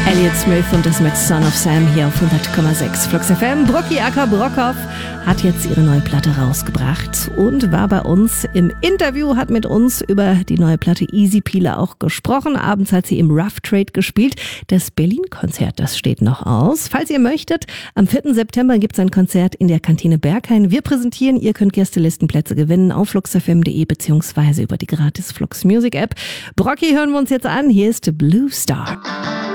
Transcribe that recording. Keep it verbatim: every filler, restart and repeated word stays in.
Elliott Smith und das mit Son of Sam hier auf hundert Komma sechs Flux F M. Brocki aka Brockhoff hat jetzt ihre neue Platte rausgebracht und war bei uns im Interview, hat mit uns über die neue Platte Easy Peeler auch gesprochen. Abends hat sie im Rough Trade gespielt. Das Berlin-Konzert, das steht noch aus. Falls ihr möchtet, am vierten September gibt es ein Konzert in der Kantine Berghain. Wir präsentieren, ihr könnt Gästelistenplätze gewinnen auf flux f m punkt d e beziehungsweise über die gratis Flux Music App. Brocki hören wir uns jetzt an. Hier ist Blue Star.